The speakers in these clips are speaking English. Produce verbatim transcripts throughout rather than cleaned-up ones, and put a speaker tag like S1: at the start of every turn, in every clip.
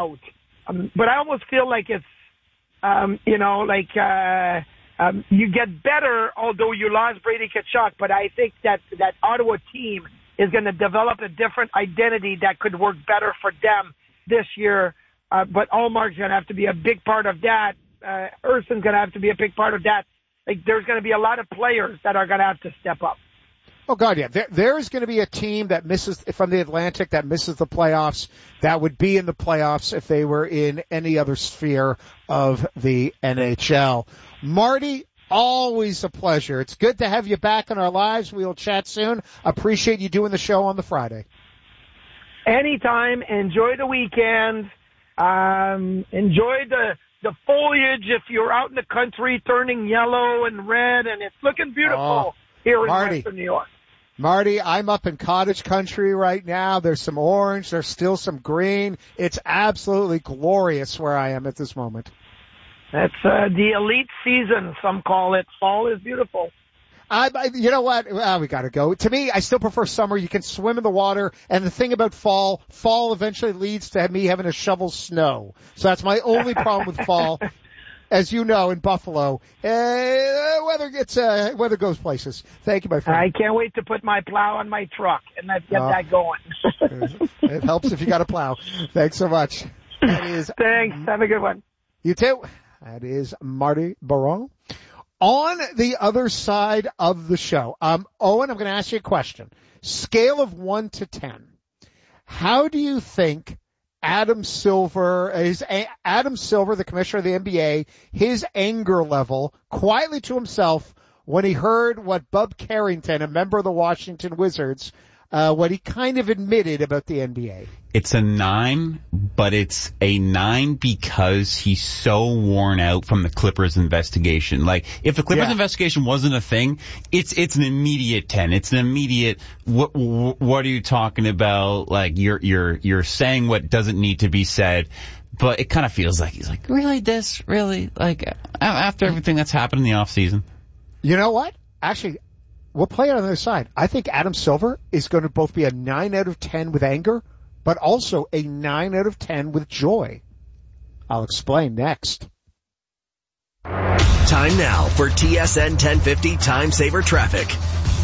S1: out. Um, but I almost feel like it's, um, you know, like uh, um, you get better, although you lost Brady Tkachuk. But I think that that Ottawa team is going to develop a different identity that could work better for them this year. Uh, but Allmark's going to have to be a big part of that. Uh, Erson's going to have to be a big part of that. Like, there's going to be a lot of players that are going to have to step up.
S2: Oh, God, yeah. There, there is going to be a team that misses from the Atlantic that misses the playoffs that would be in the playoffs if they were in any other sphere of the N H L. Marty, always a pleasure. It's good to have you back in our lives. We'll chat soon. Appreciate you doing the show on the Friday.
S1: Anytime. Enjoy the weekend. Um, enjoy the the foliage if you're out in the country turning yellow and red, and it's looking beautiful
S2: oh,
S1: here in
S2: Marty.
S1: Western New York.
S2: Marty, I'm up in cottage country right now. There's some orange. There's still some green. It's absolutely glorious where I am at this moment.
S1: That's uh, the elite season, some call it. Fall is beautiful.
S2: I, I, you know what? Well, we gotta go. To me, I still prefer summer. You can swim in the water. And the thing about fall, fall eventually leads to me having to shovel snow. So that's my only problem with fall. As you know, in Buffalo, uh, weather gets, uh, weather goes places. Thank you, my friend.
S1: I can't wait to put my plow on my truck and let's get uh, that going.
S2: It helps if you got a plow. Thanks so much. That is,
S1: Thanks. Have a good one.
S2: You too. That is Marty Baron. On the other side of the show, um, Owen, I'm going to ask you a question. Scale of one to ten. How do you think Adam Silver, is Adam Silver, the commissioner of the N B A, his anger level quietly to himself when he heard what Bub Carrington, a member of the Washington Wizards, uh, what he kind of admitted about the N B A?
S3: It's a nine, but it's a nine because he's so worn out from the Clippers investigation. Like, if the Clippers
S2: Yeah.
S3: investigation wasn't a thing, it's it's an immediate ten. It's an immediate, what what are you talking about? Like, you're you're you're saying what doesn't need to be said. But it kind of feels like he's like, really, this? Really? Like, after everything that's happened in the off season?
S2: You know what? Actually, we'll play it on the other side. I think Adam Silver is going to both be a nine out of ten with anger, but also a nine out of ten with joy. I'll explain next.
S4: Time now for T S N ten fifty Time Saver Traffic.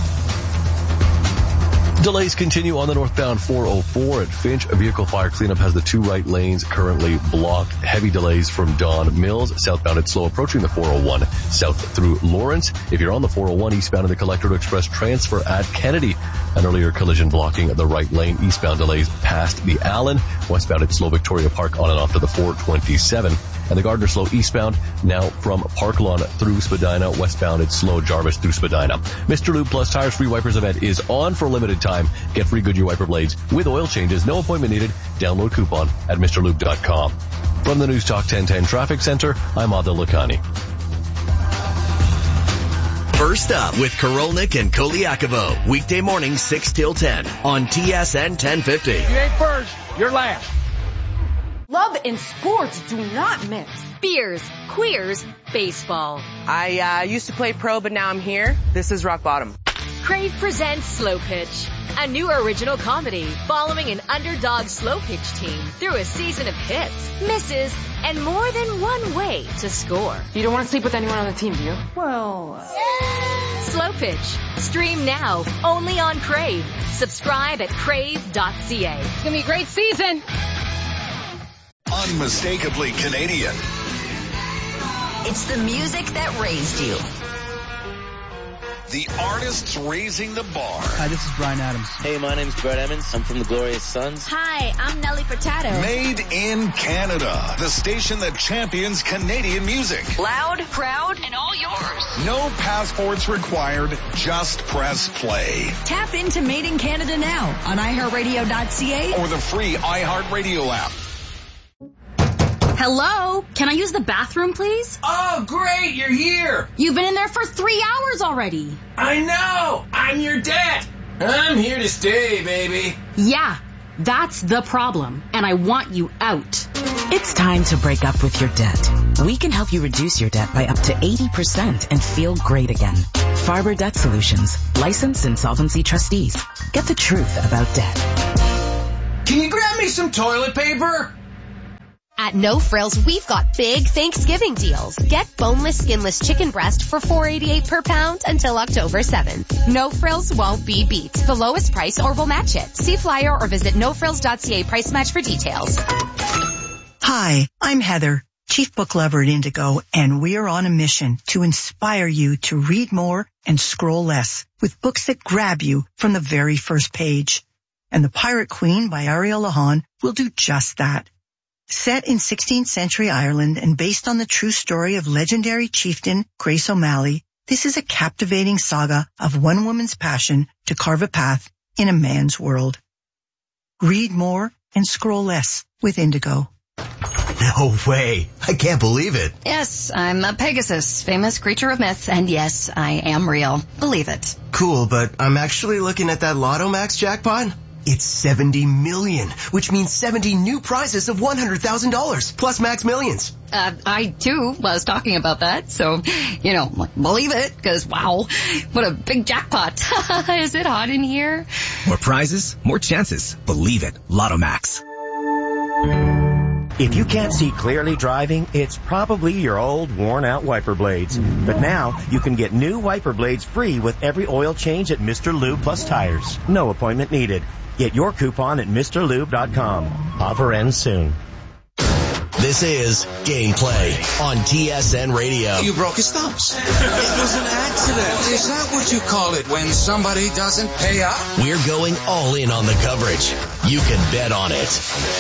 S5: Delays continue on the northbound four oh four at Finch. A vehicle fire cleanup has the two right lanes currently blocked. Heavy delays from Don Mills. Southbound it's slow approaching the four oh one south through Lawrence. If you're on the four oh one eastbound in the Collector Express transfer at Kennedy, an earlier collision blocking the right lane. Eastbound delays past the Allen. Westbound it's slow Victoria Park on and off to the four twenty-seven. And the Gardner slow eastbound now from Park Lawn through Spadina. Westbound it's slow Jarvis through Spadina. Mister Lube Plus Tires Free Wipers event is on for a limited time. Get free Goodyear wiper blades with oil changes. No appointment needed. Download coupon at Mr Lube dot com. From the News Talk ten ten Traffic Center, I'm Adil Lakhani.
S4: First up with Korolnik and Koliakovo. Weekday mornings six till ten on T S N ten fifty.
S6: You ain't first, you're last.
S7: Love and sports do not mix.
S8: Beers, queers, baseball.
S7: I uh, used to play pro, but now I'm here. This is rock bottom.
S8: Crave presents Slow Pitch, a new original comedy following an underdog slow pitch team through a season of hits, misses, and more than one way to score.
S7: You don't want to sleep with anyone on the team, do you? Well... Uh...
S8: Slow Pitch. Stream now, only on Crave. Subscribe at crave dot c a.
S7: It's going to be a great season.
S9: Unmistakably Canadian.
S10: It's the music that raised you.
S9: The artists raising the bar.
S11: Hi, this is Bryan Adams.
S12: Hey, my name's Brett Emmons. I'm from the Glorious Sons.
S10: Hi, I'm Nelly Furtado.
S9: Made in Canada. The station that champions Canadian music.
S10: Loud, proud, and all yours.
S9: No passports required. Just press play.
S10: Tap into Made in Canada now on i heart radio dot c a
S9: or the free iHeartRadio app.
S13: Hello? Can I use the bathroom, please?
S6: Oh, great, you're here.
S13: You've been in there for three hours already.
S6: I know. I'm your dad. I'm here to stay, baby.
S13: Yeah, that's the problem, and I want you out.
S14: It's time to break up with your debt. We can help you reduce your debt by up to eighty percent and feel great again. Farber Debt Solutions, licensed insolvency trustees. Get the truth about debt.
S6: Can you grab me some toilet paper?
S11: At No Frills, we've got big Thanksgiving deals. Get boneless, skinless chicken breast for four eighty-eight per pound until October seventh. No Frills won't be beat. The lowest price or we'll match it. See flyer or visit no frills dot c a price match for details.
S15: Hi, I'm Heather, Chief Book Lover at Indigo, and we are on a mission to inspire you to read more and scroll less with books that grab you from the very first page. And The Pirate Queen by Ariel Lahan will do just that. Set in sixteenth century Ireland and based on the true story of legendary chieftain Grace O'Malley, this is a captivating saga of one woman's passion to carve a path in a man's world. Read more and scroll less with Indigo.
S4: No way. I can't believe it.
S7: Yes, I'm a Pegasus, famous creature of myth, and yes, I am real. Believe it.
S4: Cool, but I'm actually looking at that Lotto Max jackpot. It's seventy million, which means seventy new prizes of one hundred thousand dollars, plus Max Millions.
S7: Uh, I, too, was talking about that, so, you know, believe it, because, wow, what a big jackpot. Is it hot in here?
S16: More prizes, more chances. Believe it. Lotto Max.
S17: If you can't see clearly driving, it's probably your old, worn-out wiper blades. But now, you can get new wiper blades free with every oil change at Mister Lube Plus Tires. No appointment needed. Get your coupon at Mr Lube dot com. Offer ends soon.
S4: This is Gameplay on T S N Radio.
S18: You broke his thumbs. It was an accident. Is that what you call it when somebody doesn't pay up?
S4: We're going all in on the coverage. You can bet on it.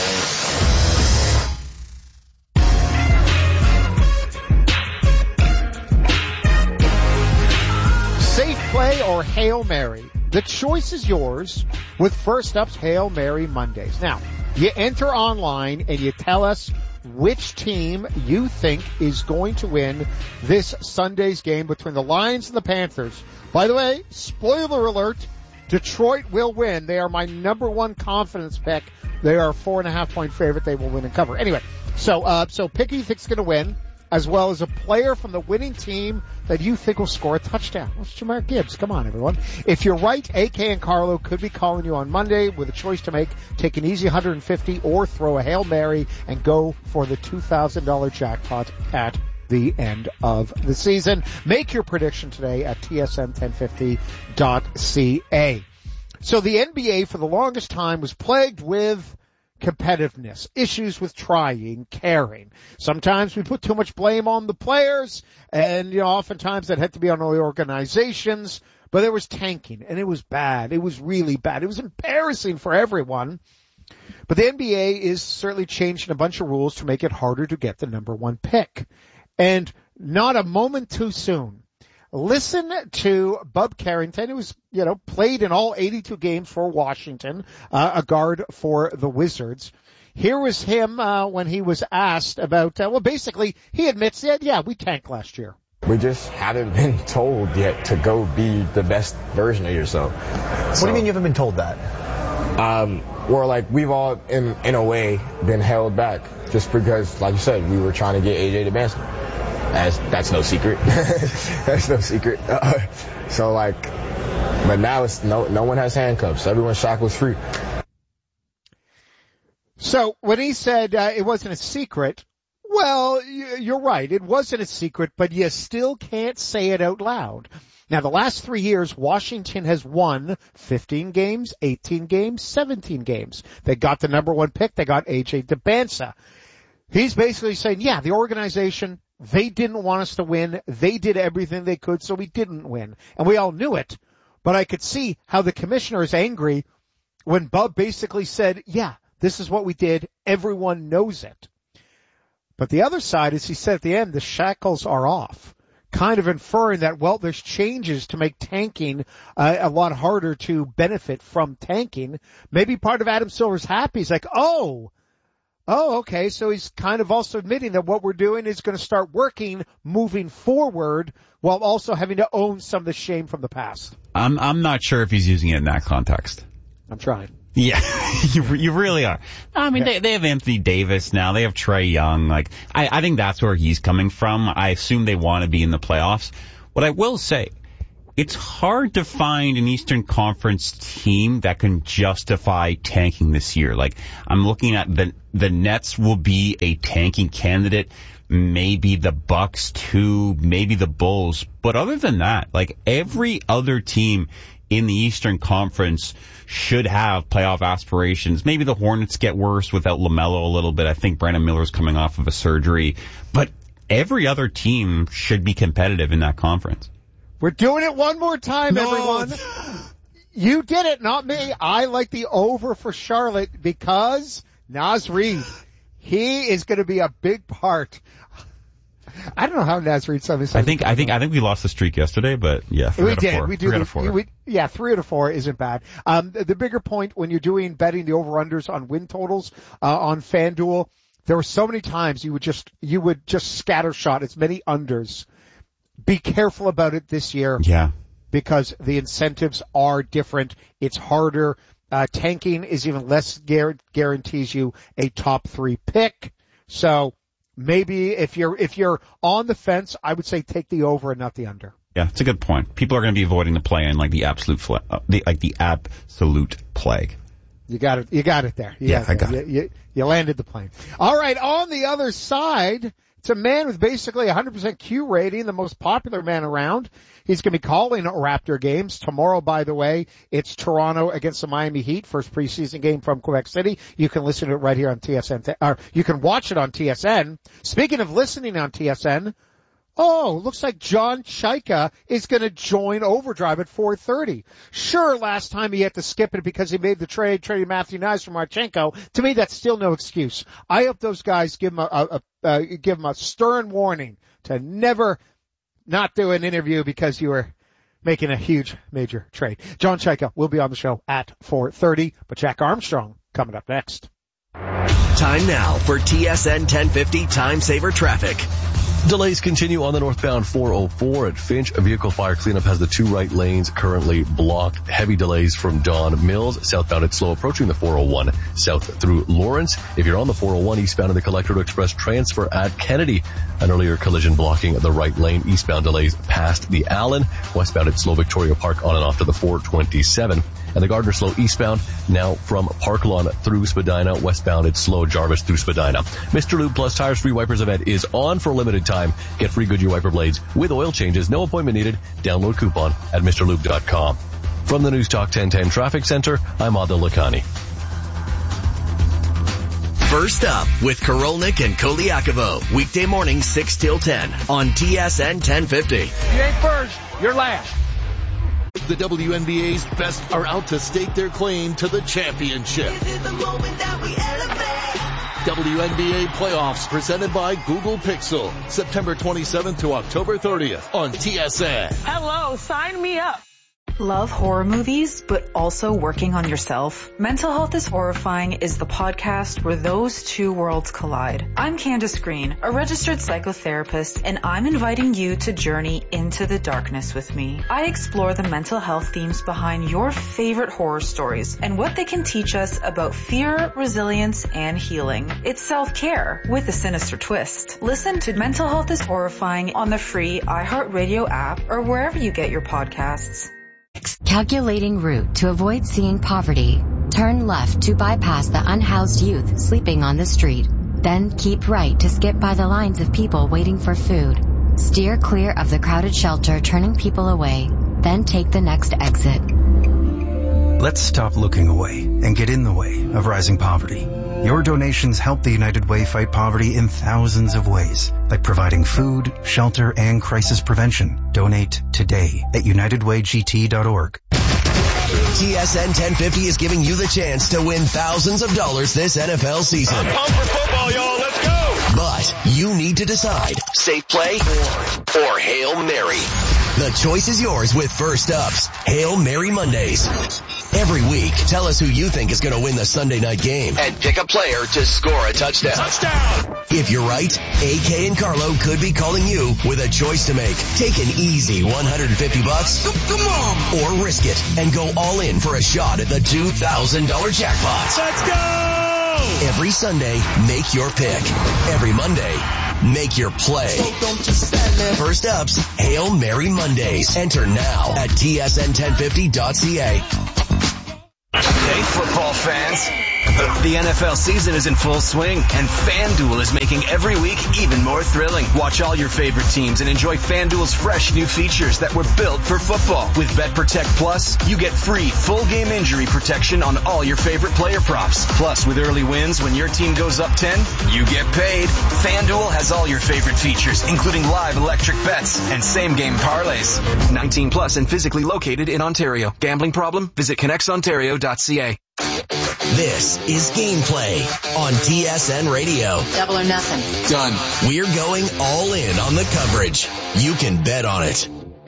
S2: Safe play or Hail Mary? The choice is yours with First Up's Hail Mary Mondays. Now, you enter online and you tell us which team you think is going to win this Sunday's game between the Lions and the Panthers. By the way, spoiler alert, Detroit will win. They are my number one confidence pick. They are a four and a half point favorite. They will win and cover. Anyway, so, uh, so pick who you think's going to win, as well as a player from the winning team that you think will score a touchdown. Well, it's Jahmyr Gibbs. Come on, everyone. If you're right, A K and Carlo could be calling you on Monday with a choice to make. Take an easy one hundred fifty or throw a Hail Mary and go for the two thousand dollars jackpot at the end of the season. Make your prediction today at T S N ten fifty dot C A. So the N B A for the longest time was plagued with competitiveness, issues with trying, caring. Sometimes we put too much blame on the players, and, you know, oftentimes that had to be on all the organizations, but there was tanking, and it was bad. It was really bad. It was embarrassing for everyone. But the N B A is certainly changing a bunch of rules to make it harder to get the number one pick. And not a moment too soon. Listen to Bub Carrington, who's, you know, played in all eighty-two games for Washington, uh, a guard for the Wizards. Here was him uh, when he was asked about, uh, well, basically, he admits that, yeah, we tanked last year.
S19: We just haven't been told yet to go be the best version of yourself.
S20: What
S19: So,
S20: do you mean you haven't been told that?
S19: Um, or like we've all, in in a way, been held back just because, like you said, we were trying to get A J to Bandston. That's, that's no secret. That's no secret. Uh, so like, but now it's no, no one has handcuffs. Everyone's shackles free.
S2: So when he said uh, it wasn't a secret, well, you're right. It wasn't a secret, but you still can't say it out loud. Now, the last three years, Washington has won fifteen games, eighteen games, seventeen games. They got the number one pick. They got A J DeBansa. He's basically saying, yeah, the organization, they didn't want us to win. They did everything they could, so we didn't win. And we all knew it. But I could see how the commissioner is angry when Bub basically said, yeah, this is what we did. Everyone knows it. But the other side is he said at the end, the shackles are off, kind of inferring that, well, there's changes to make tanking uh, a lot harder to benefit from tanking. Maybe part of Adam Silver's happy. He's like, oh, oh, okay. So he's kind of also admitting that what we're doing is going to start working moving forward while also having to own some of the shame from the past.
S3: I'm I'm not sure if he's using it in that context.
S2: I'm trying.
S3: Yeah, you you really are. I mean, yeah. they they have Anthony Davis now. They have Trae Young. Like, I, I think that's where he's coming from. I assume they want to be in the playoffs. What I will say it's hard to find an Eastern Conference team that can justify tanking this year. Like, I'm looking at the the Nets will be a tanking candidate, maybe the Bucks too, maybe the Bulls. But other than that, like, every other team in the Eastern Conference should have playoff aspirations. Maybe the Hornets get worse without LaMelo a little bit. I think Brandon Miller's coming off of a surgery. But every other team should be competitive in that conference.
S2: We're doing it one more time,
S3: no.
S2: everyone. You did it, not me. I like the over for Charlotte because Naz Reid, he is going to be a big part. I don't know how Naz Reid suddenly.
S3: I think I think I think we lost the streak yesterday, but yeah, three
S2: we
S3: out of
S2: did.
S3: Four.
S2: We do.
S3: Three out of four.
S2: We, yeah, three out of four isn't bad. Um, the, the bigger point when you're doing betting the over/unders on win totals uh, on FanDuel, there were so many times you would just you would just scattershot as many unders. Be careful about it this year.
S3: Yeah.
S2: Because the incentives are different. It's harder. Uh, tanking is even less gar- guarantees you a top three pick. So maybe if you're, if you're on the fence, I would say take the over and not the under.
S3: Yeah, it's a good point. People are going to be avoiding the play in like the absolute, fl- uh, the, like the absolute plague.
S2: You got it. You got it there. You
S3: yeah,
S2: got
S3: I got
S2: you,
S3: it.
S2: You, you landed the plane. All right. On the other side, it's a man with basically a one hundred percent Q rating, the most popular man around. He's going to be calling Raptor games. Tomorrow, by the way, it's Toronto against the Miami Heat, first preseason game from Quebec City. You can listen to it right here on T S N, or you can watch it on T S N. Speaking of listening on T S N, oh, looks like John Chaika is going to join Overdrive at four thirty. Sure, last time he had to skip it because he made the trade, trading Matthew Nyes for Marchenko. To me, that's still no excuse. I hope those guys give him a, a, a uh, give him a stern warning to never not do an interview because you were making a huge, major trade. John Chaika will be on the show at four thirty, but Jack Armstrong coming up next.
S4: Time now for T S N ten fifty Time Saver Traffic.
S5: Delays continue on the northbound four oh four at Finch. A vehicle fire cleanup has the two right lanes currently blocked. Heavy delays from Don Mills. Southbound it's slow approaching the four oh one south through Lawrence. If you're on the four oh one eastbound in the Collector to Express transfer at Kennedy, an earlier collision blocking the right lane. Eastbound delays past the Allen. Westbound it's slow Victoria Park on and off to the four twenty-seven. And the Gardner slow eastbound now from Park Lawn through Spadina. Westbound it's slow Jarvis through Spadina. Mister Lube Plus Tires Free Wipers event is on for a limited time. Get free Goodyear wiper blades with oil changes. No appointment needed. Download coupon at Mr Lube dot com. From the News Talk ten ten Traffic Center, I'm Adil Lakhani.
S4: First up with Korolnik and Koliakovo. Weekday morning six till ten on T S N ten fifty.
S1: You ain't first, you're last.
S20: The W N B A's best are out to stake their claim to the championship. W N B A playoffs presented by Google Pixel. September twenty-seventh to October thirtieth on T S N.
S21: Hello, sign me up.
S22: Love horror movies, but also working on yourself? Mental Health is Horrifying is the podcast where those two worlds collide. I'm Candace Green, a registered psychotherapist, and I'm inviting you to journey into the darkness with me. I explore the mental health themes behind your favorite horror stories and what they can teach us about fear, resilience, and healing. It's self-care with a sinister twist. Listen to Mental Health is Horrifying on the free iHeartRadio app or wherever you get your podcasts.
S23: Calculating route to avoid seeing poverty. Turn left to bypass the unhoused youth sleeping on the street. Then keep right to skip by the lines of people waiting for food. Steer clear of the crowded shelter turning people away. Then take the next exit.
S24: Let's stop looking away and get in the way of rising poverty. Your donations help the United Way fight poverty in thousands of ways, like providing food, shelter, and crisis prevention. Donate today at united way g t dot org.
S4: T S N ten fifty is giving you the chance to win thousands of dollars this N F L season.
S20: I'm pumped for football, y'all. Let's go.
S4: But you need to decide, safe play or, or Hail Mary. The choice is yours with First Up's Hail Mary Mondays. Every week, tell us who you think is going to win the Sunday night game and pick a player to score a touchdown.
S20: Touchdown!
S4: If you're right, A K and Carlo could be calling you with a choice to make. Take an easy one hundred fifty bucks.
S20: Come on!
S4: Or risk it and go all in for a shot at the two thousand dollars jackpot.
S20: Let's go!
S4: Every Sunday, make your pick. Every Monday, Make your play. First Up's Hail Mary Mondays. Enter now at T S N ten fifty dot C A.
S8: Hey, football fans. The N F L season is in full swing, and FanDuel is making every week even more thrilling. Watch all your favorite teams and enjoy FanDuel's fresh new features that were built for football. With BetProtect Plus, you get free full game injury protection on all your favorite player props. Plus, with early wins when your team goes up ten, you get paid. FanDuel has all your favorite features, including live electric bets and same-game parlays. nineteen plus and physically located in Ontario. Gambling problem? Visit connects ontario dot c a.
S4: This is Gameplay on T S N Radio.
S9: Double or nothing.
S4: Done. We're going all in on the coverage. You can bet on it.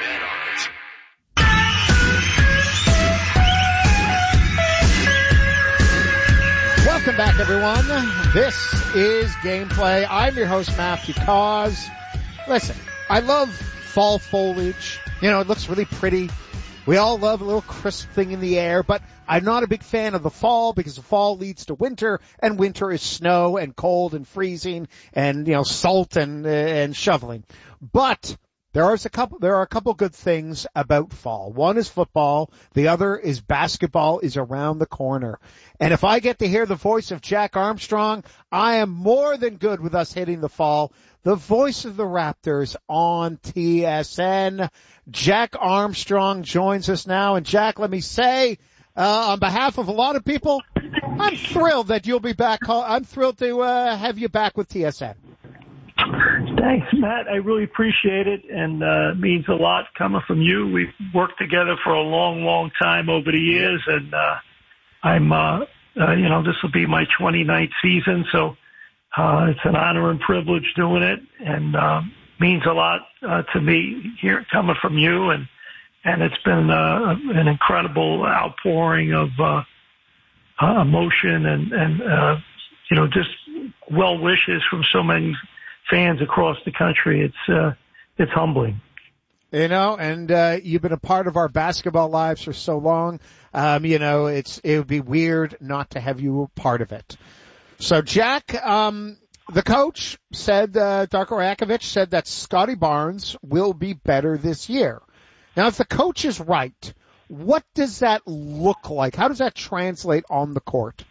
S2: Welcome back, everyone. This is Gameplay. I'm your host, Matthew Cause. Listen, I love fall foliage. You know, it looks really pretty. We all love a little crisp thing in the air, but I'm not a big fan of the fall because the fall leads to winter, and winter is snow and cold and freezing and, you know, salt and, uh, and shoveling. But there are a couple, there are a couple good things about fall. One is football. The other is basketball is around the corner. And if I get to hear the voice of Jack Armstrong, I am more than good with us hitting the fall. The voice of the Raptors on T S N. Jack Armstrong joins us now. And Jack, let me say, uh, on behalf of a lot of people, I'm thrilled that you'll be back. I'm thrilled to uh, have you back with T S N.
S10: Thanks, Matt. I really appreciate it, and uh, it means a lot coming from you. We've worked together for a long, long time over the years, and uh, I'm, uh, uh, you know, this will be my twenty-ninth season, so uh, it's an honor and privilege doing it, and uh, means a lot uh, to me here coming from you, and and it's been uh, an incredible outpouring of uh, uh, emotion and and uh, you know, just well wishes from so many fans across the country. It's uh, it's humbling.
S2: You know, and uh, you've been a part of our basketball lives for so long. Um, you know, it's it would be weird not to have you a part of it. So, Jack, um, the coach said, uh, Darko Rakovic said that Scotty Barnes will be better this year. Now, if the coach is right, what does that look like? How does that translate on the court?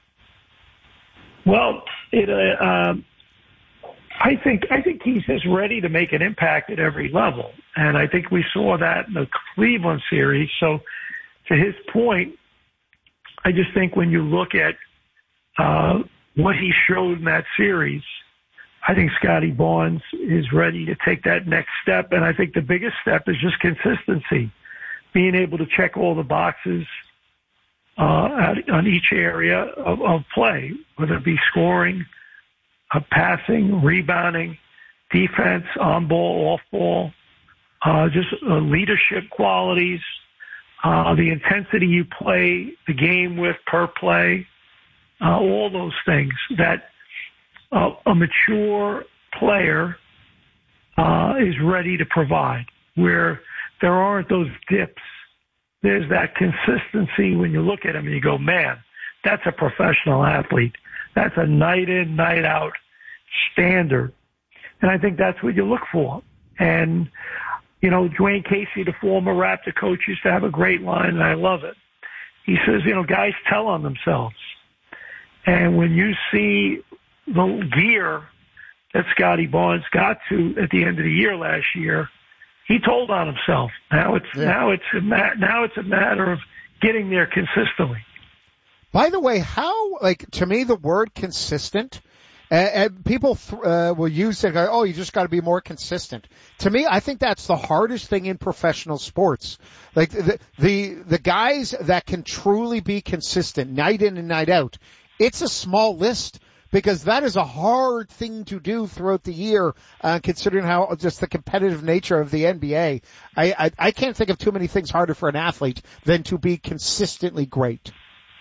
S10: Well, it. Uh, um, I think I think he's just ready to make an impact at every level, and I think we saw that in the Cleveland series. So, to his point, I just think when you look at uh, what he showed in that series, I think Scotty Barnes is ready to take that next step, and I think the biggest step is just consistency, being able to check all the boxes uh, at, on each area of, of play, whether it be scoring, Uh, passing, rebounding, defense, on ball, off ball, uh, just uh, leadership qualities, uh, the intensity you play the game with per play, uh, all those things that uh, a mature player uh, is ready to provide, where there aren't those dips. There's that consistency when you look at him and you go, man, that's a professional athlete. That's a night in, night out standard. And I think that's what you look for. And, you know, Dwayne Casey, the former Raptor coach, used to have a great line, and I love it. He says, you know, guys tell on themselves. And when you see the gear that Scotty Barnes got to at the end of the year last year, he told on himself. Now it's, yeah. now it's, a ma- now it's a matter of getting there consistently.
S2: By the way, how, like, to me, the word consistent, uh, and people th- uh, will use it, oh, you just got to be more consistent. To me, I think that's the hardest thing in professional sports. Like, the, the, the guys that can truly be consistent night in and night out, it's a small list because that is a hard thing to do throughout the year, uh, considering how just the competitive nature of the N B A. I, I, I can't think of too many things harder for an athlete than to be consistently great.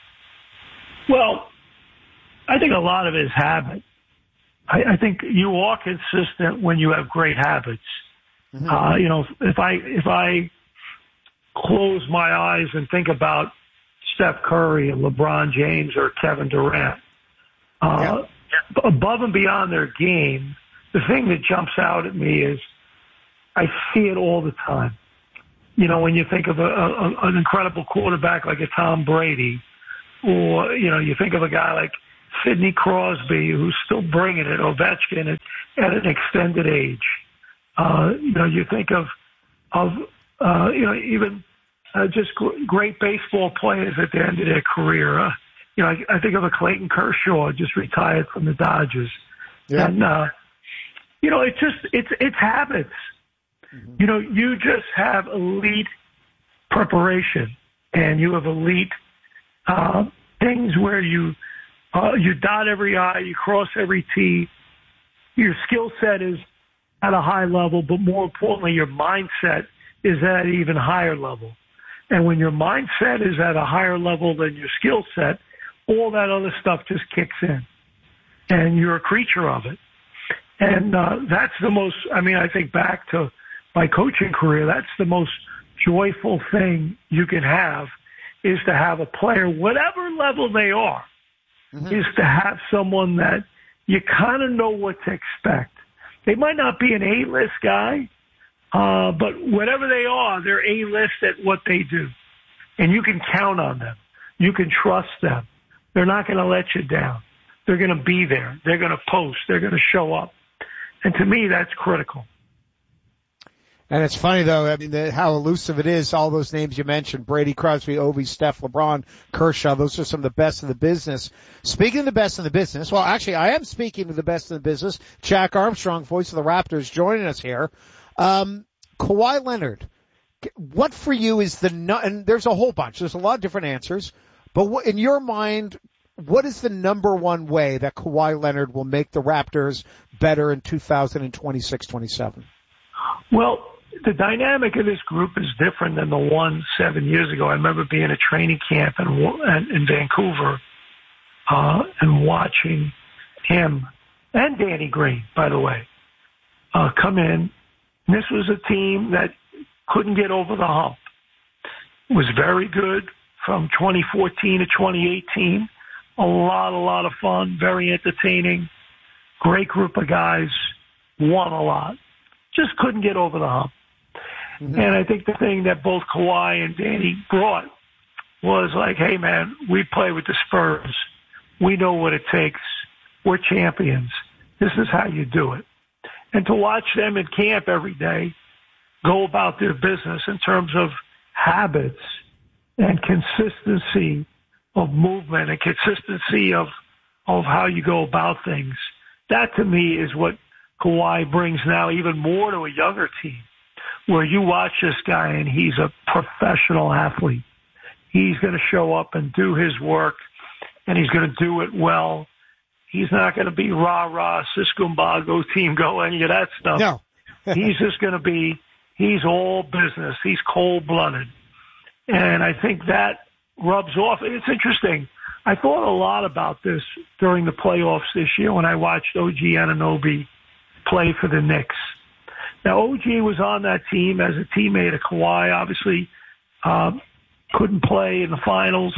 S10: Well, I think a lot of it is habit. I, I think you are consistent when you have great habits. Mm-hmm. Uh, you know, if I, if I close my eyes and think about Steph Curry and LeBron James or Kevin Durant, uh, yeah. above and beyond their game, the thing that jumps out at me is I see it all the time. You know, when you think of a, a, an incredible quarterback like a Tom Brady, or, you know, you think of a guy like Sidney Crosby, who's still bringing it, Ovechkin, at, at an extended age. Uh, you know, you think of, of uh, you know, even uh, just great baseball players at the end of their career. Uh, you know, I, I think of a Clayton Kershaw, just retired from the Dodgers. Yeah. And, uh, you know, it's just, it's, it's habits. Mm-hmm. You know, you just have elite preparation, and you have elite uh, things where you, uh, you dot every I, you cross every T. Your skill set is at a high level, but more importantly, your mindset is at an even higher level. And when your mindset is at a higher level than your skill set, all that other stuff just kicks in, and you're a creature of it. And uh, that's the most, I mean, I think back to my coaching career, that's the most joyful thing you can have, is to have a player, whatever level they are, mm-hmm. is to have someone that you kind of know what to expect. They might not be an A-list guy, uh, but whatever they are, they're A-list at what they do. And you can count on them. You can trust them. They're not going to let you down. They're going to be there. They're going to post. They're going to show up. And to me, that's critical.
S2: And it's funny, though, I mean, the, how elusive it is, all those names you mentioned, Brady, Crosby, Ovi, Steph, LeBron, Kershaw, those are some of the best in the business. Speaking of the best in the business, well, actually, I am speaking of the best in the business. Jack Armstrong, voice of the Raptors, joining us here. Um, Kawhi Leonard, what for you is the, nu- and there's a whole bunch, there's a lot of different answers, but what, in your mind, what is the number one way that Kawhi Leonard will make the Raptors better in two thousand twenty-six twenty-seven?
S10: Well, the dynamic of this group is different than the one seven years ago. I remember being at training camp in, in Vancouver uh, and watching him and Danny Green, by the way, uh, come in. And this was a team that couldn't get over the hump. It was very good from twenty fourteen to twenty eighteen. A lot, a lot of fun, very entertaining, great group of guys, won a lot. Just couldn't get over the hump. Mm-hmm. And I think the thing that both Kawhi and Danny brought was like, hey, man, we play with the Spurs. We know what it takes. We're champions. This is how you do it. And to watch them in camp every day go about their business in terms of habits and consistency of movement and consistency of of how you go about things, that to me is what Kawhi brings now even more to a younger team, where you watch this guy and he's a professional athlete. He's going to show up and do his work, and he's going to do it well. He's not going to be rah-rah, Siskumba, go team, go, any of that stuff.
S2: No.
S10: He's just going to be, he's all business. He's cold-blooded. And I think that rubs off. It's interesting. I thought a lot about this during the playoffs this year when I watched O G Anunoby play for the Knicks. Now, O G was on that team as a teammate of Kawhi, obviously uh, couldn't play in the finals.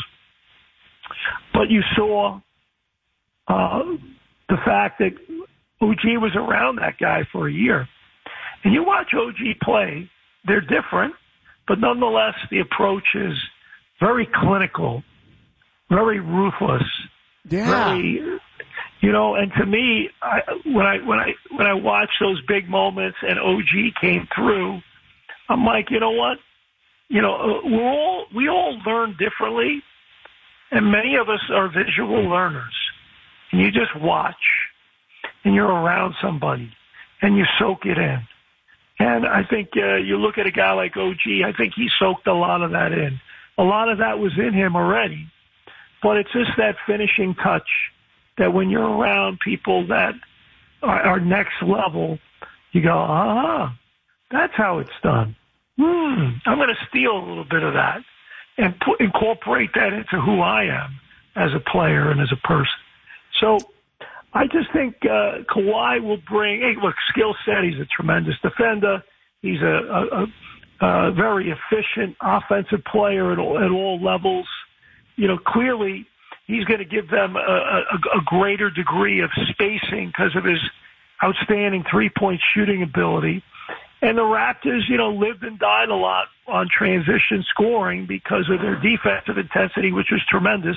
S10: But you saw uh, the fact that O G was around that guy for a year. And you watch O G play, they're different, but nonetheless the approach is very clinical, very ruthless,
S2: yeah.
S10: very, you know. And to me, I, when I when I when I watched those big moments and O G came through, I'm like, you know what? You know, we're all we all learn differently, and many of us are visual learners. And you just watch, and you're around somebody, and you soak it in. And I think uh, you look at a guy like O G, I think he soaked a lot of that in. A lot of that was in him already. But it's just that finishing touch that when you're around people that are, are next level, you go, ah, that's how it's done. Hmm, I'm going to steal a little bit of that and put, incorporate that into who I am as a player and as a person. So I just think uh, Kawhi will bring, hey, look, skill set, he's a tremendous defender. He's a, a, a, a very efficient offensive player at all, at all levels. You know, clearly he's going to give them a, a, a greater degree of spacing because of his outstanding three-point shooting ability. And the Raptors, you know, lived and died a lot on transition scoring because of their defensive intensity, which was tremendous.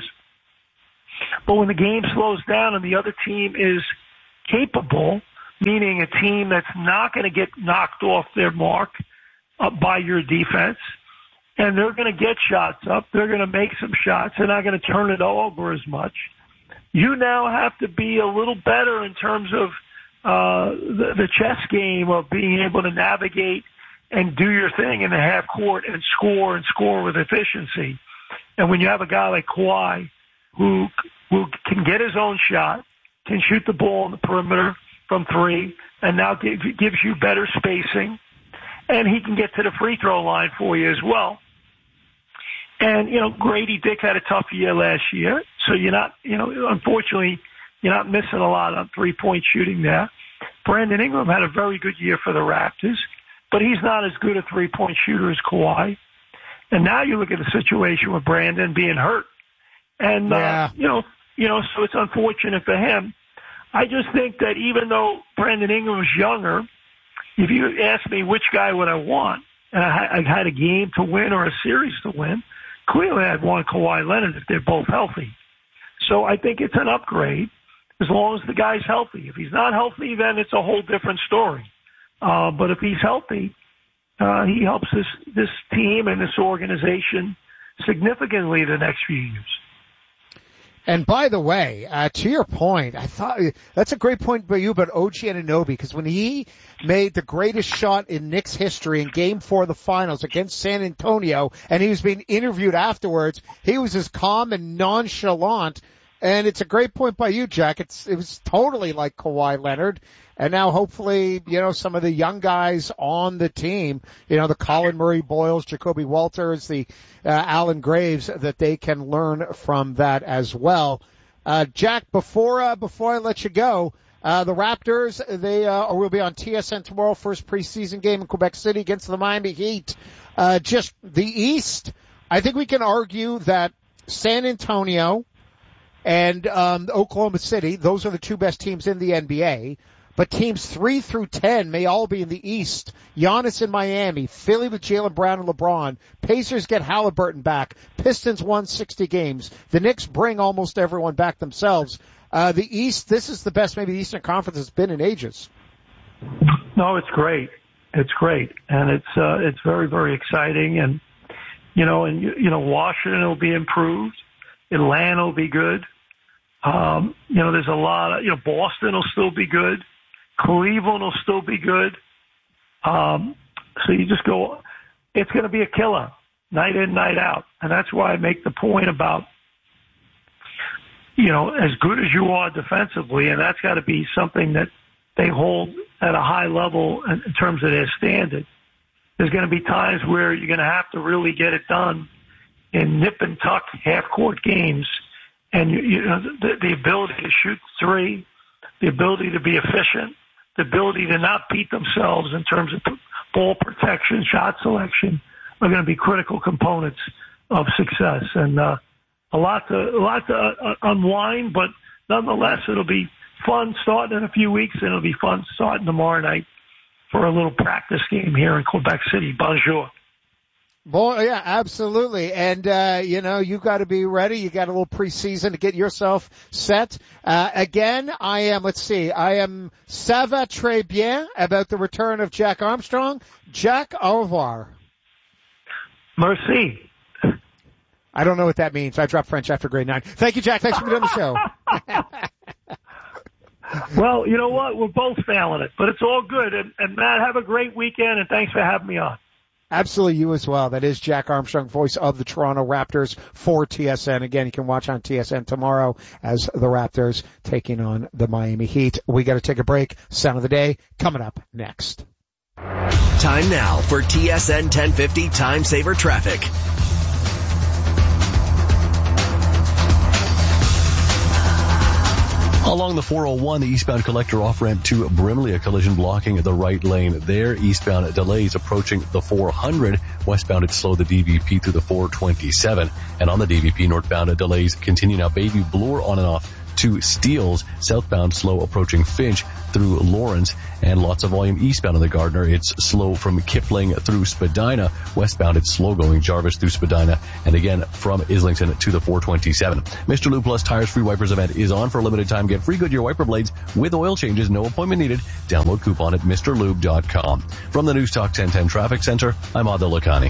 S10: But when the game slows down and the other team is capable, meaning a team that's not going to get knocked off their mark uh, by your defense, and they're going to get shots up, they're going to make some shots, they're not going to turn it over as much. You now have to be a little better in terms of uh the, the chess game of being able to navigate and do your thing in the half court and score and score with efficiency. And when you have a guy like Kawhi who who can get his own shot, can shoot the ball on the perimeter from three, and now give, gives you better spacing, and he can get to the free throw line for you as well. And, you know, Grady Dick had a tough year last year, so you're not, you know, unfortunately, you're not missing a lot on three-point shooting there. Brandon Ingram had a very good year for the Raptors, but he's not as good a three-point shooter as Kawhi. And now you look at the situation with Brandon being hurt. And,
S2: yeah.
S10: uh, you know, you know, so it's unfortunate for him. I just think that even though Brandon Ingram's younger, if you ask me which guy would I want, and I, I had a game to win or a series to win, clearly I'd want Kawhi Leonard if they're both healthy. So I think it's an upgrade as long as the guy's healthy. If he's not healthy, then it's a whole different story. Uh, but if he's healthy, uh, he helps this, this team and this organization significantly the next few years.
S2: And by the way, uh, to your point, I thought that's a great point by you about O G Anunoby, because when he made the greatest shot in Knicks history in Game Four of the Finals against San Antonio, and he was being interviewed afterwards, he was as calm and nonchalant. And it's a great point by you, Jack. It's it was totally like Kawhi Leonard. And now hopefully, you know, some of the young guys on the team, you know, the Colin Murray Boyles, Jacoby Walters, the uh, Alan Graves, that they can learn from that as well. Uh, Jack, before uh, before I let you go, uh, the Raptors, they uh, will be on T S N tomorrow, first preseason game in Quebec City against the Miami Heat. Uh, just the East, I think we can argue that San Antonio and um, Oklahoma City, those are the two best teams in the N B A. But teams three through ten may all be in the East. Giannis in Miami, Philly with Jaylen Brown and LeBron. Pacers get Halliburton back. Pistons won sixty games. The Knicks bring almost everyone back themselves. Uh, the East, this is the best maybe the Eastern Conference has been in ages.
S10: No, it's great. It's great. And it's, uh, it's very, very exciting. And, you know, and, you know, Washington will be improved. Atlanta will be good. Um, you know, there's a lot of, you know, Boston will still be good. Cleveland will still be good. Um, so you just go, it's going to be a killer night in, night out. And that's why I make the point about, you know, as good as you are defensively, and that's got to be something that they hold at a high level in, in terms of their standard. There's going to be times where you're going to have to really get it done in nip and tuck half-court games. And, you, you know, the, the ability to shoot three, the ability to be efficient, the ability to not beat themselves in terms of ball protection, shot selection are going to be critical components of success. And uh, a lot to a lot to uh, unwind, but nonetheless, it'll be fun starting in a few weeks, and it'll be fun starting tomorrow night for a little practice game here in Quebec City. Bonjour.
S2: Boy, yeah, absolutely. And, uh, you know, you got to be ready. You got a little preseason to get yourself set. Uh, again, I am, let's see, I am ça va très bien about the return of Jack Armstrong. Jack, au revoir.
S10: Merci.
S2: I don't know what that means. I dropped French after grade nine. Thank you, Jack. Thanks for being on the show.
S10: Well, you know what? We're both failing it, but it's all good. And, and Matt, have a great weekend, and thanks for having me on.
S2: Absolutely, you as well. That is Jack Armstrong, voice of the Toronto Raptors for T S N. Again, you can watch on T S N tomorrow as the Raptors taking on the Miami Heat. We got to take a break. Sound of the day coming up next.
S4: Time now for T S N ten fifty Time Saver Traffic.
S5: Along the four oh one, the eastbound collector off-ramp to Brimley, a collision blocking the right lane there. Eastbound delays approaching the four hundred. Westbound, it's slow, the D V P through the four twenty-seven. And on the D V P, northbound delays continue now. Bayview Bloor on and off to Steeles, southbound slow approaching Finch through Lawrence, and lots of volume eastbound on the Gardner. It's slow from Kipling through Spadina. Westbound, it's slow going Jarvis through Spadina, and again from Islington to the four twenty-seven. Mister Lube Plus Tires Free Wipers event is on for a limited time. Get free Goodyear wiper blades with oil changes, no appointment needed. Download coupon at Mr Lube dot com. From the News Talk ten ten Traffic Center, I'm Adil Lakhani.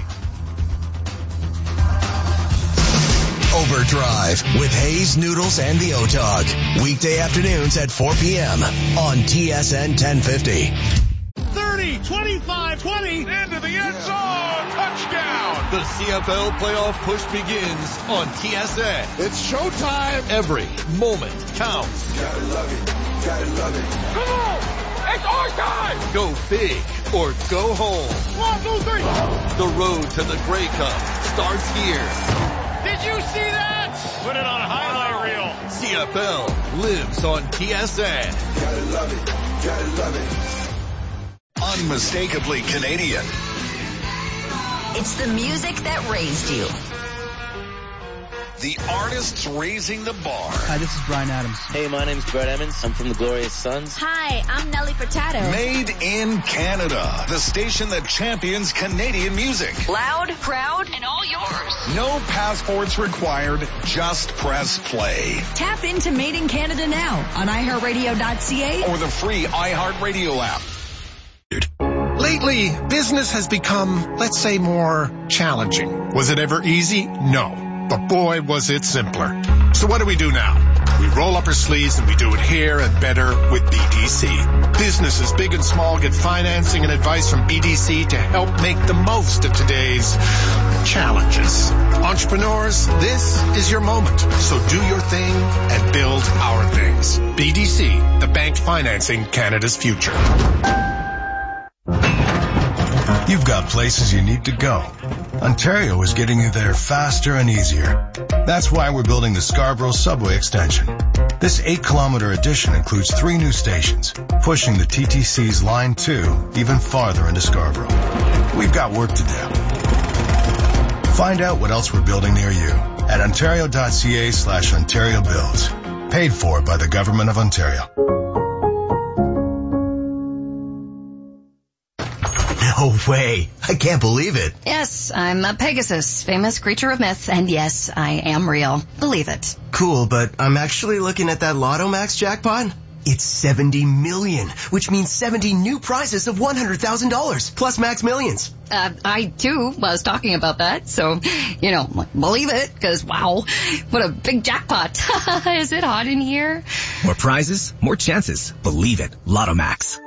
S4: Overdrive with Hayes, Noodles, and the O-Dog. Weekday afternoons at four p.m. on T S N ten fifty.
S9: thirty, twenty-five, twenty, into the end zone, touchdown! The C F L playoff push begins on T S N. It's showtime. Every moment counts. Gotta love it, gotta love it. Come on, it's our time! Go big or go home. One, two, three. The road to the Grey Cup starts here. Did you see that? Put it on a highlight reel. C F L lives on T S N. Gotta love it, gotta love it. Unmistakably Canadian.
S12: It's the music that raised you.
S9: The artists raising the bar.
S13: Hi, this is Bryan Adams.
S14: Hey, my name's Brett Emmons. I'm from the Glorious Sons.
S12: Hi, I'm Nelly Furtado.
S9: Made in Canada. The station that champions Canadian music.
S12: Loud, proud, and all yours.
S9: No passports required. Just press play.
S12: Tap into Made in Canada now on i heart radio dot c a
S9: or the free iHeartRadio app.
S25: Lately, business has become, let's say, more challenging. Was it ever easy? No. But boy, was it simpler. So what do we do now? We roll up our sleeves and we do it here and better with B D C. Businesses big and small get financing and advice from B D C to help make the most of today's challenges. Entrepreneurs, this is your moment. So do your thing and build our things. B D C, the bank financing Canada's future.
S26: You've got places you need to go. Ontario is getting you there faster and easier. That's why we're building the Scarborough Subway Extension. This eight kilometer addition includes three new stations, pushing the T T C's Line two even farther into Scarborough. We've got work to do. Find out what else we're building near you at ontario dot c a slash Ontario Builds. Paid for by the Government of Ontario.
S4: No way. I can't believe it.
S7: Yes, I'm a Pegasus, famous creature of myth, and yes, I am real. Believe it.
S4: Cool, but I'm actually looking at that Lotto Max jackpot. It's seventy million, which means seventy new prizes of one hundred thousand dollars, plus Max Millions.
S7: Uh, I, too, was talking about that, so, you know, believe it, because, wow, what a big jackpot. Is it hot in here?
S16: More prizes, more chances. Believe it. Lotto Max.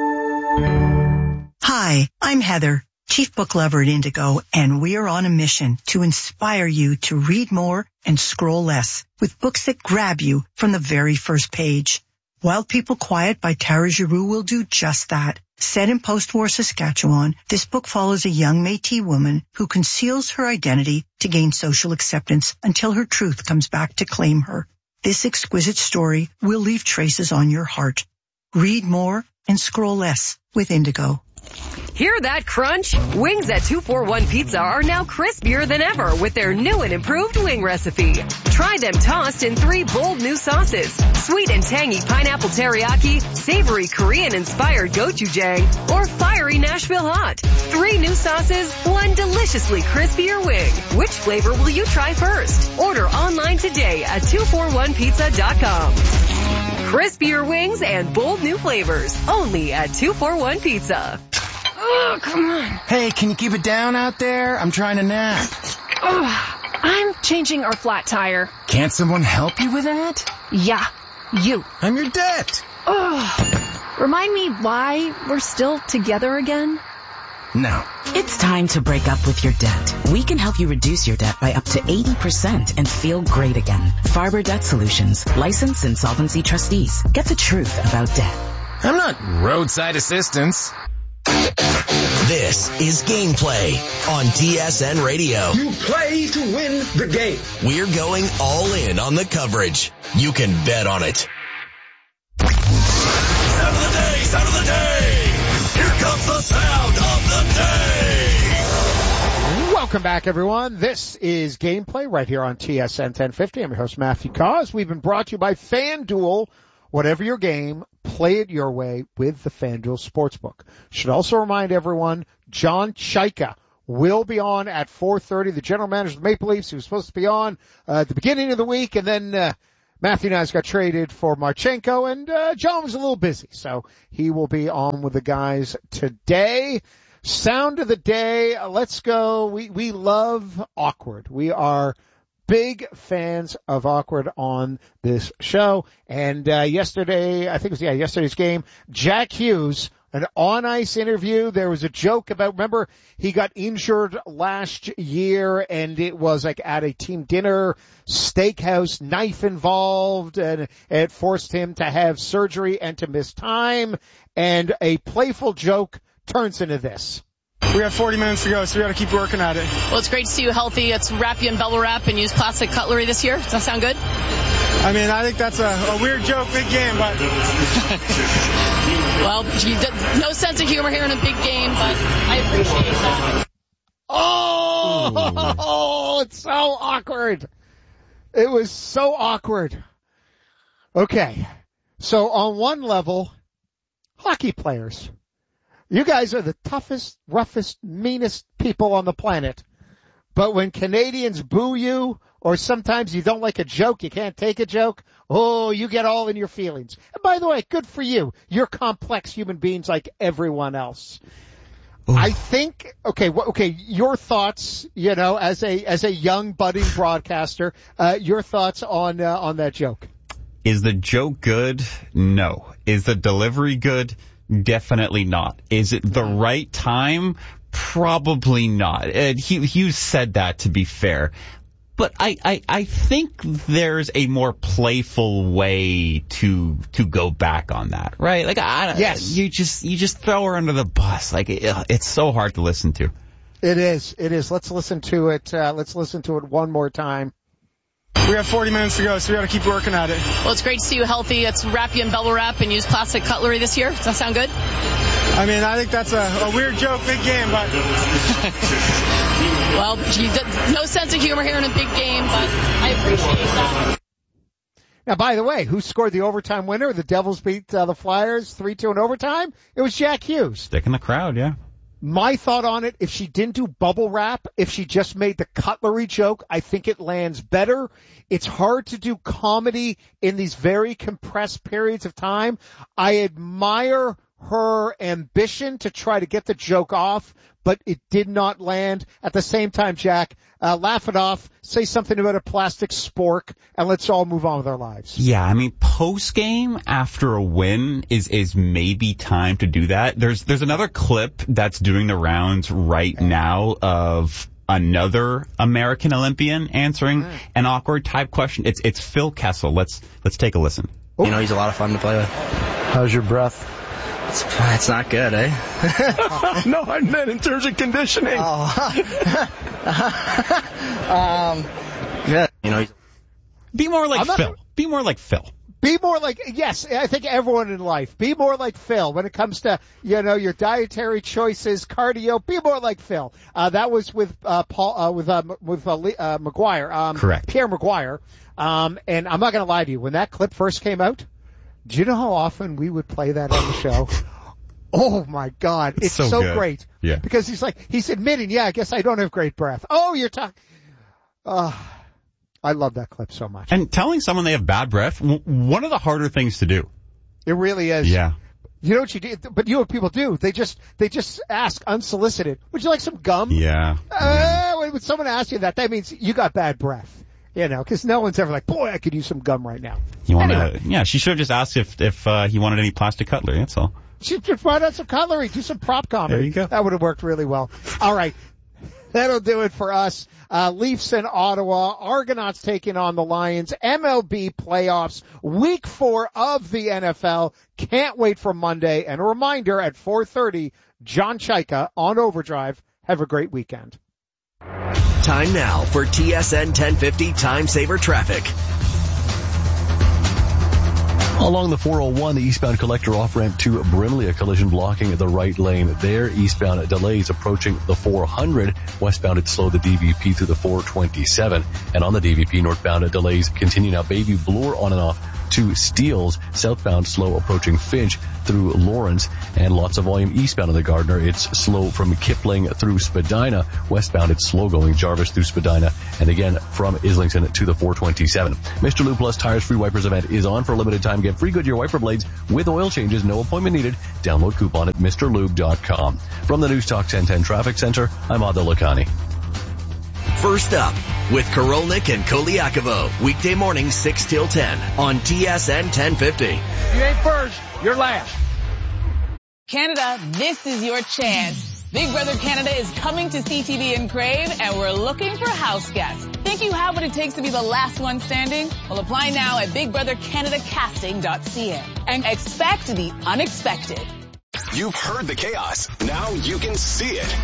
S15: Hi, I'm Heather, Chief Book Lover at Indigo, and we are on a mission to inspire you to read more and scroll less with books that grab you from the very first page. Wild People Quiet by Tara Giroux will do just that. Set in post-war Saskatchewan, this book follows a young Métis woman who conceals her identity to gain social acceptance until her truth comes back to claim her. This exquisite story will leave traces on your heart. Read more and scroll less with Indigo.
S27: Hear that crunch? Wings at two forty-one Pizza are now crispier than ever with their new and improved wing recipe. Try them tossed in three bold new sauces. Sweet and tangy pineapple teriyaki, savory Korean-inspired gochujang, or fiery Nashville hot. Three new sauces, one deliciously crispier wing. Which flavor will you try first? Order online today at two forty-one pizza dot com. Crispier wings and bold new flavors, only at two forty-one Pizza.
S28: Oh, come on. Hey, can you keep it down out there? I'm trying to nap.
S21: Oh, I'm changing our flat tire.
S28: Can't someone help you with that?
S21: Yeah, you.
S28: I'm your debt.
S21: Oh, remind me why we're still together again?
S28: No.
S29: It's time to break up with your debt. We can help you reduce your debt by up to eighty percent and feel great again. Farber Debt Solutions, licensed insolvency trustees. Get the truth about debt.
S28: I'm not roadside assistance.
S4: This is Gameplay on T S N Radio.
S6: You play to win the game.
S4: We're going all in on the coverage. You can bet on it.
S9: Sound of the day, sound of the day. Here comes the sound of the day.
S2: Welcome Welcome back, everyone. This is Gameplay right here on T S N ten fifty. I'm your host, Matthew Cause. We've been brought to you by FanDuel. Whatever your game, play it your way with the FanDuel Sportsbook. Should also remind everyone, John Chayka will be on at four thirty. The general manager of the Maple Leafs, he was supposed to be on uh, at the beginning of the week, and then uh, Matthew and I got traded for Marchenko, and uh, John was a little busy, so he will be on with the guys today. Sound of the day, let's go. We we love Awkward. We are big fans of Awkward on this show. And uh, yesterday, I think it was, yeah, yesterday's game, Jack Hughes, an on-ice interview. There was a joke about, remember, he got injured last year, and it was like at a team dinner, steakhouse, knife involved, and it forced him to have surgery and to miss time. And a playful joke turns into this.
S1: We have forty minutes to go, so we got to keep working at it.
S3: Well, it's great to see you healthy. Let's wrap you in bubble wrap and use plastic cutlery this year. Does that sound good?
S1: I mean, I think that's a, a weird joke, big game, but...
S3: Well, you did, no sense of humor here in a big game, but I appreciate that.
S2: Oh, oh, it's so awkward. It was so awkward. Okay, so on one level, hockey players. You guys are the toughest, roughest, meanest people on the planet. But when Canadians boo you, or sometimes you don't like a joke, you can't take a joke, oh, you get all in your feelings. And by the way, good for you. You're complex human beings like everyone else. Oof. I think, okay, wh- okay, your thoughts, you know, as a, as a young budding broadcaster, uh, your thoughts on, uh, on that joke.
S11: Is the joke good? No. Is the delivery good? Definitely not. Is it the right time? Probably not. Uh, he, Hughes said that, to be fair. But I, I, I think there's a more playful way to to go back on that, right? Like, I,
S2: yes.
S11: you just you just throw her under the bus. Like, it, it's so hard to listen to.
S2: It is. It is. Let's listen to it. Uh, let's listen to it one more time.
S1: We have forty minutes to go, so we got to keep working at it.
S3: Well, it's great to see you healthy. Let's wrap you in bubble wrap and use plastic cutlery this year. Does that sound good?
S1: I mean, I think that's a, a weird joke, big game, but...
S3: Well, you did, no sense of humor here in a big game, but I appreciate that.
S2: Now, by the way, who scored the overtime winner? The Devils beat uh, the Flyers three two in overtime? It was Jack Hughes.
S11: Stick in the crowd, yeah.
S2: My thought on it, if she didn't do bubble wrap, if she just made the cutlery joke, I think it lands better. It's hard to do comedy in these very compressed periods of time. I admire her ambition to try to get the joke off, but it did not land. At the same time, Jack, uh, laugh it off, say something about a plastic spork, and let's all move on with our lives.
S11: Yeah, I mean, post-game after a win is is maybe time to do that. There's there's another clip that's doing the rounds right now of another American Olympian answering mm. an awkward type question. It's it's Phil Kessel. Let's let's take a listen.
S13: You know, he's a lot of fun to play with.
S28: How's your breath?
S13: It's, it's not good, eh?
S28: No, I meant in terms of conditioning.
S13: Oh. um, yeah, you know. He's...
S11: Be more like
S2: not,
S11: Phil. Be more like Phil.
S2: Be more like, yes, I think everyone in life, be more like Phil when it comes to, you know, your dietary choices, cardio, be more like Phil. Uh, that was with, uh, Paul, uh, with, uh, with, uh, uh McGuire, um,
S11: Correct.
S2: Pierre McGuire. Um, and I'm not going to lie to you, when that clip first came out, do you know how often we would play that on the show? Oh my God. It's,
S11: it's so,
S2: so great.
S11: Yeah.
S2: Because he's like, he's admitting, yeah, I guess I don't have great breath. Oh, you're talking, uh, I love that clip so much.
S11: And telling someone they have bad breath, one of the harder things to do.
S2: It really is.
S11: Yeah.
S2: You know what you do? But you know what people do? They just, they just ask unsolicited, would you like some gum?
S11: Yeah.
S2: Uh, when someone asks you that, that means you got bad breath. You know, because no one's ever like, boy, I could use some gum right now.
S11: You want
S2: anyway.
S11: to? Yeah, she should have just asked if if uh, he wanted any plastic cutlery. That's all.
S2: She just brought out some cutlery, do some prop comedy.
S11: There you go.
S2: That would have worked really well. All right, that'll do it for us. Uh, Leafs in Ottawa, Argonauts taking on the Lions, M L B playoffs, week four of the N F L. Can't wait for Monday. And a reminder at four thirty, John Chayka on Overdrive. Have a great weekend.
S4: Time now for T S N ten fifty Time Saver Traffic.
S5: Along the four oh one, the eastbound collector off-ramp to Brimley, a collision blocking the right lane there. Eastbound delays approaching the four hundred. Westbound, it's slow the D V P through the four twenty-seven. And on the D V P, northbound delays continue now. Bayview Bloor on and off to Steeles. Southbound slow approaching Finch through Lawrence, and lots of volume eastbound of the Gardner. It's slow from Kipling through Spadina. Westbound, it's slow going Jarvis through Spadina, and again from Islington to the four twenty-seven. Mister Lube Plus Tires Free Wipers event is on for a limited time. Get free Goodyear wiper blades with oil changes. No appointment needed. Download coupon at Mr Lube dot com. From the News Talk ten ten Traffic Center, I'm Adil Lakhani.
S4: First Up with Korolnik and Koliakovo. Weekday morning six till ten on T S N ten fifty.
S8: If you ain't first, you're last.
S10: Canada, this is your chance. Big Brother Canada is coming to C T V and Crave, and we're looking for house guests. Think you have what it takes to be the last one standing? Well, apply now at big brother canada casting dot c a and expect the unexpected.
S17: You've heard the chaos. Now you can see it.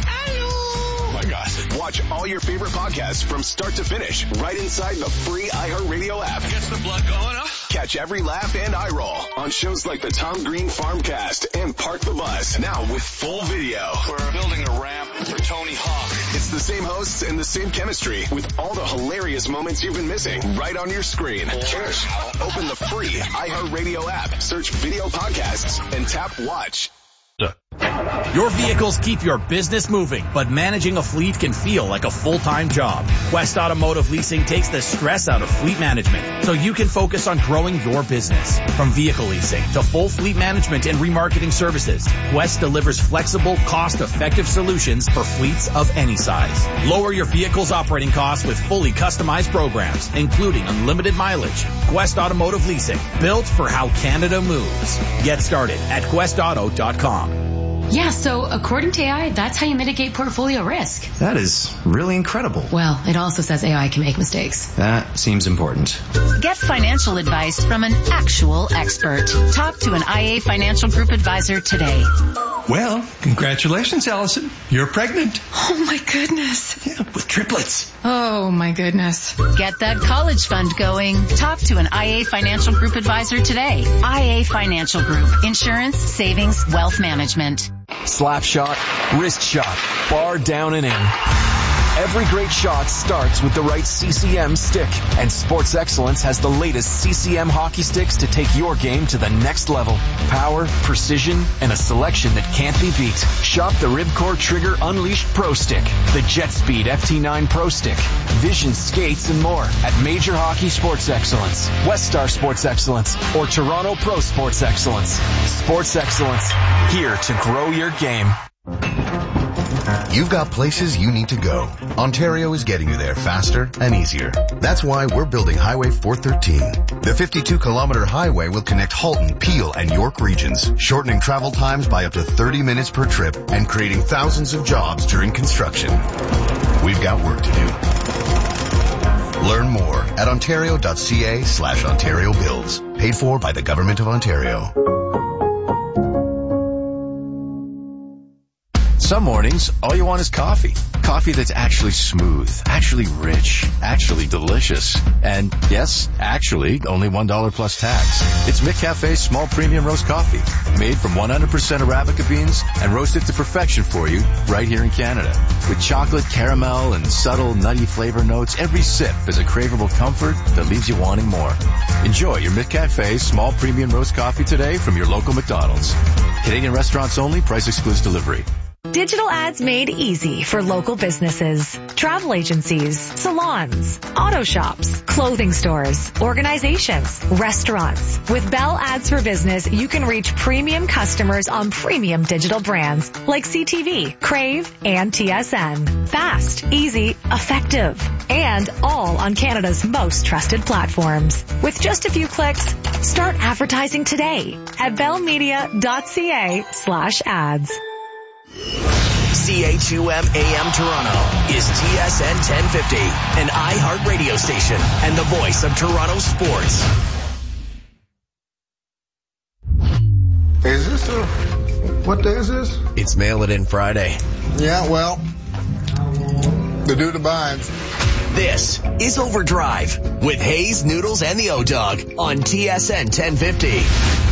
S17: Oh my gosh. Watch all your favorite podcasts from start to finish right inside the free iHeartRadio app.
S9: Gets the blood going, huh?
S17: Catch every laugh and eye roll on shows like the Tom Green Farmcast and Park the Bus. Now with full video.
S9: We're building a ramp for Tony Hawk.
S17: It's the same hosts and the same chemistry with all the hilarious moments you've been missing right on your screen. Cheers. Open the free iHeartRadio app, search video podcasts, and tap watch.
S18: Your vehicles keep your business moving, but managing a fleet can feel like a full-time job. Quest Automotive Leasing takes the stress out of fleet management so you can focus on growing your business. From vehicle leasing to full fleet management and remarketing services, Quest delivers flexible, cost-effective solutions for fleets of any size. Lower your vehicle's operating costs with fully customized programs, including unlimited mileage. Quest Automotive Leasing, built for how Canada moves. Get started at quest auto dot com.
S19: Yeah, so according to A I, that's how you mitigate portfolio risk.
S20: That is really incredible.
S19: Well, it also says A I can make mistakes.
S20: That seems important.
S12: Get financial advice from an actual expert. Talk to an I A Financial Group advisor today.
S22: Well, congratulations, Allison. You're pregnant.
S21: Oh my goodness.
S22: Yeah, with triplets.
S21: Oh my goodness.
S12: Get that college fund going. Talk to an I A Financial Group advisor today. I A Financial Group. Insurance, savings, wealth management.
S23: Slap shot, wrist shot, bar down and in. Every great shot starts with the right C C M stick, and Sports Excellence has the latest C C M hockey sticks to take your game to the next level. Power, precision, and a selection that can't be beat. Shop the Ribcore Trigger Unleashed Pro Stick, the Jet Speed F T nine Pro Stick, Vision Skates, and more at Major Hockey Sports Excellence, West Star Sports Excellence, or Toronto Pro Sports Excellence. Sports Excellence, here to grow your game.
S24: You've got places you need to go. Ontario is getting you there faster and easier. That's why we're building Highway four thirteen. The fifty-two kilometer highway will connect Halton, Peel, and York regions, shortening travel times by up to thirty minutes per trip and creating thousands of jobs during construction. We've got work to do. Learn more at ontario.ca slash Ontario Builds. Paid for by the Government of Ontario.
S30: Some mornings, all you want is coffee. Coffee that's actually smooth, actually rich, actually delicious. And yes, actually, only one dollar plus tax. It's McCafe's small premium roast coffee, made from one hundred percent Arabica beans and roasted to perfection for you right here in Canada. With chocolate, caramel, and subtle nutty flavor notes, every sip is a craveable comfort that leaves you wanting more. Enjoy your McCafe small premium roast coffee today from your local McDonald's. Canadian restaurants only, price excludes delivery.
S31: Digital ads made easy for local businesses, travel agencies, salons, auto shops, clothing stores, organizations, restaurants. With Bell Ads for Business, you can reach premium customers on premium digital brands like C T V, Crave, and T S N. Fast, easy, effective, and all on Canada's most trusted platforms. With just a few clicks, start advertising today at bellmedia.ca slash ads.
S4: C H U M A M Toronto is T S N ten fifty, an iHeart radio station and the voice of Toronto sports.
S32: Is this a, what day is this?
S4: It's Mail It In Friday.
S32: Yeah, well,
S1: The dude abides.
S4: This is Overdrive with Hayes, Noodles, and the O-Dog on T S N ten fifty.